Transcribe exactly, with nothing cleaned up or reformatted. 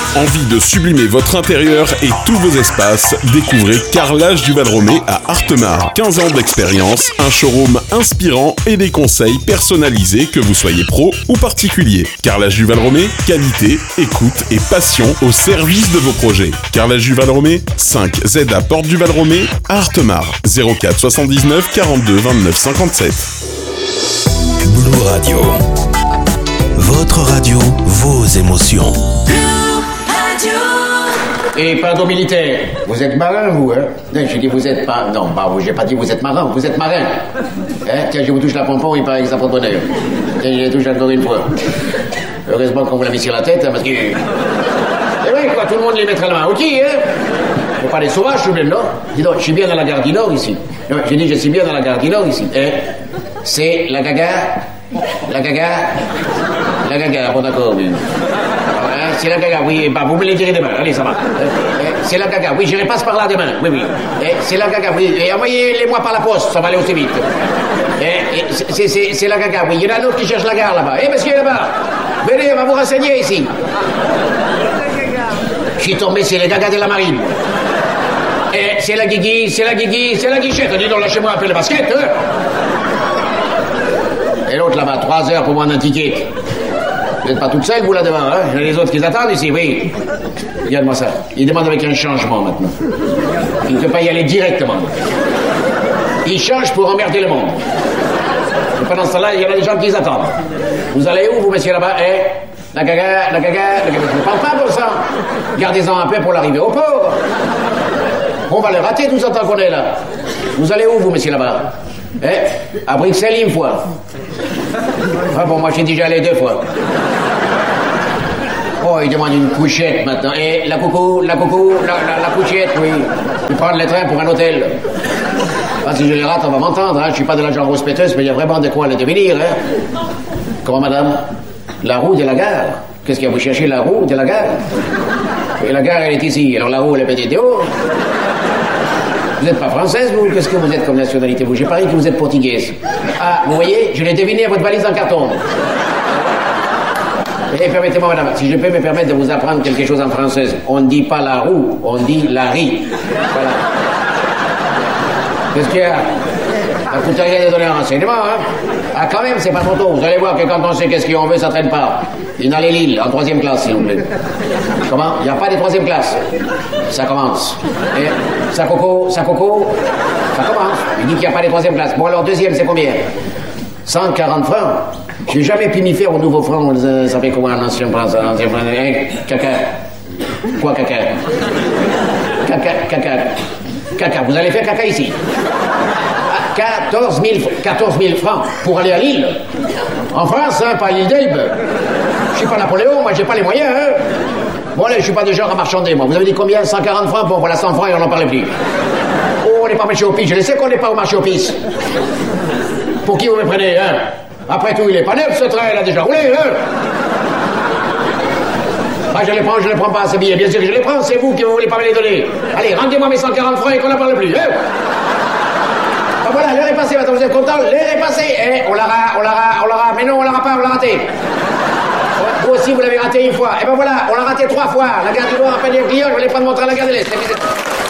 Envie de sublimer votre intérieur et tous vos espaces? Découvrez Carrelage du Val-Romé à Artemare. quinze ans d'expérience, un showroom inspirant et des conseils personnalisés que vous soyez pro ou particulier. Carrelage du Val-Romé, qualité, écoute et passion au service de vos projets. Carrelage du Val-Romé, cinq Z à Porte du Val-Romé, à Artemare. zéro quatre soixante-dix-neuf quarante-deux vingt-neuf cinquante-sept. Blue Radio. Votre radio, vos émotions. Et pardon militaire, vous êtes marin vous, hein? Non, j'ai dit vous êtes pas... Non, bah, j'ai pas dit vous êtes marin, vous êtes marin. Hein? Tiens, je vous touche la pompon, il paraît que ça porte bonheur. Tiens, je la touche encore une fois. Heureusement qu'on vous l'a mis sur la tête, hein, parce que... C'est vrai, quoi, tout le monde les mettra la main au qui, hein? Faut pas des sauvages, je suis bien, non? Dis donc, je suis bien dans la gare du Nord, ici. Non, j'ai dit, je suis bien dans la gare du Nord, ici. Hein? C'est la gaga... La gaga... La gaga, bon d'accord, oui. C'est la gaga, oui, bah, vous me les direz demain, allez, ça va. C'est la gaga, oui, j'irai passe par là demain, oui, oui. C'est la gaga, oui, et envoyez-les-moi par la poste, ça va aller aussi vite. C'est la gaga, oui, il y en a d'autres qui cherchent la gare là-bas. Eh, monsieur là-bas, venez, on va vous renseigner ici. Je suis tombé, c'est les gagas de la marine. Et c'est la guigui, c'est la guigui, c'est la guichette. Dis donc, lâchez-moi un peu le basket, hein. Et l'autre là-bas, trois heures pour prendre un ticket. Vous n'êtes pas toute seule, vous, là-devant, hein? Il y a les autres qui attendent ici, oui. Regarde-moi ça. Il demande avec un changement, maintenant. Il ne peut pas y aller directement. Il change pour emmerder le monde. Et pendant ce temps-là, il y en a des gens qui les attendent. Vous allez où, vous, monsieur, là-bas? Eh? La gaga, la gaga, la gaga. Je ne parle pas pour ça. Gardez-en un peu pour l'arrivée au port. On va le rater tout ce temps qu'on est là. Vous allez où, vous, monsieur, là-bas? Eh? À Bruxelles, une fois. Ah bon, moi, j'ai déjà allé deux fois. Oh, il demande une couchette maintenant. Et la coucou, la coucou, la, la, la couchette, oui. Il prend le train pour un hôtel. Ah, si je les rate, on va m'entendre. Hein. Je suis pas de la genre respectueuse, mais il y a vraiment de quoi le devenir. Hein. Comment, madame? La roue de la gare. Qu'est-ce qu'il y a? Vous cherchez la roue de la gare? Et la gare, elle est ici. Alors la roue, elle est petite de haut. Vous n'êtes pas française, vous? Qu'est-ce que vous êtes comme nationalité, vous? J'ai parié que vous êtes portugaise. Ah, vous voyez, je l'ai deviné à votre valise en carton. Et permettez-moi, madame, si je peux me permettre de vous apprendre quelque chose en française. On ne dit pas la roue, on dit la riz. Voilà. Qu'est-ce qu'il y a? Ça ne coûte rien de donner un renseignement, hein? Ah, quand même, c'est pas trop tôt. Vous allez voir que quand on sait qu'est-ce qu'on veut, ça traîne pas. Il n'a les Lille, en troisième classe, s'il vous plaît. Comment? Il n'y a pas de troisième classe. Ça commence. Et ça coco, ça coco, ça commence. Il dit qu'il n'y a pas de troisième classe. Bon, alors, deuxième, c'est combien? cent quarante francs. J'ai jamais pu m'y faire au nouveau franc. Ça fait comment un ancien franc, un ancien franc? Hein? Caca. Quoi, caca? Caca, caca. Caca. Vous allez faire caca ici. quatorze mille francs pour aller à Lille. En France, hein, pas à l'île d'Elbe. Je suis pas Napoléon, moi j'ai pas les moyens, hein. Bon, allez, je suis pas du genre à marchander, moi. Vous avez dit combien? cent quarante francs? Bon, voilà, cent francs et on n'en parle plus. Oh, on n'est pas marché au pisse. Je sais qu'on n'est pas au marché au pisse. Pour qui vous me prenez, hein? Après tout, il est pas neuf, ce train, il a déjà roulé, hein? Ah, je les prends, je les prends pas, ces billets. Bien sûr que je les prends, c'est vous qui ne voulez pas me les donner. Allez, rendez-moi mes cent quarante francs et qu'on n'en parle plus, hein? Ah, voilà, l'heure est passée, maintenant vous êtes content? L'heure est passée. Eh, on l'aura, on l'aura, on l'aura. Mais non, on l'aura pas, on l'a raté. Vous aussi, vous l'avez raté une fois. Et ben voilà, on l'a raté trois fois. La gare du Nord a pas des clients, je voulais pas me montrer à la gare de l'Est.